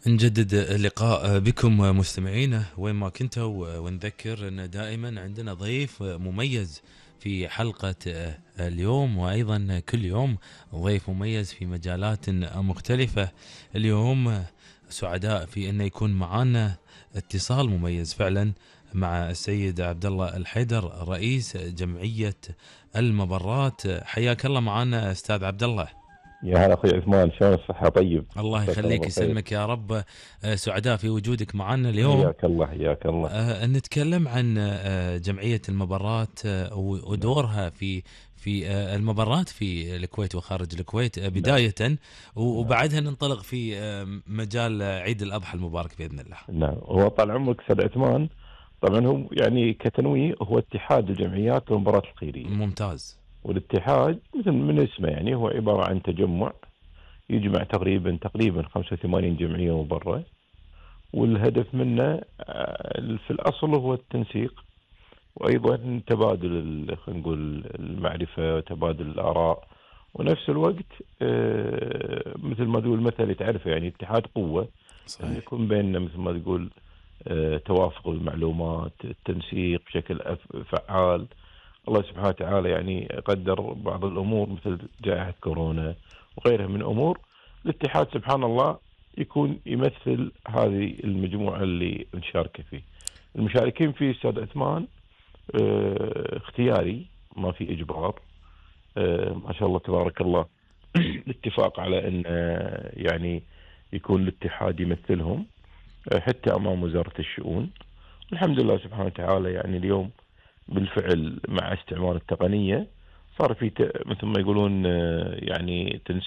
نجدد اللقاء بكم مستمعينا وين ما كنتوا، ونذكر أن دائما عندنا ضيف مميز في حلقة اليوم، وأيضا كل يوم ضيف مميز في مجالات مختلفة. اليوم سعداء في أن يكون معنا اتصال مميز فعلا مع السيد عبد الله الحيدر، رئيس جمعية المبرات. حياك الله معنا أستاذ عبد الله. يا هلا اخوي عثمان، شلون الصحة؟ طيب، الله عساك الله يخليك بالخير. يسلمك يا رب. سعداء في وجودك معنا اليوم. حياك الله حياك الله. نتكلم عن جمعية المبرات نعم ودورها في المبرات في الكويت وخارج الكويت نعم بداية، نعم وبعدها ننطلق في مجال عيد الأضحى المبارك بإذن الله. نعم. هو طال عمرك استاذ عثمان، طبعا هو يعني كتنويه هو اتحاد الجمعيات والمباريات الخيرية. ممتاز. والاتحاد مثل من اسمه يعني هو عبارة عن تجمع يجمع تقريبا 85 جمعية مبرة. والهدف منه في الأصل هو التنسيق، وأيضا تبادل خلينا نقول المعرفة وتبادل الآراء. ونفس الوقت مثل ما تقول مثل تعرفه يعني اتحاد قوة، أن صحيح. يكون بيننا مثل ما تقول توافق المعلومات، التنسيق بشكل فعال. الله سبحانه وتعالى يعني قدر بعض الأمور مثل جائحة كورونا وغيرها من أمور. الاتحاد سبحان الله يكون يمثل هذه المجموعة اللي نشارك فيه. المشاركين فيه أستاذ عثمان اختياري، ما في إجبار. ما شاء الله تبارك الله. الاتفاق على أن يعني يكون الاتحاد يمثلهم حتى أمام وزارة الشؤون. الحمد لله سبحانه وتعالى يعني اليوم بالفعل مع استعمال التقنية صار في مثل ما يقولون يعني تنسيق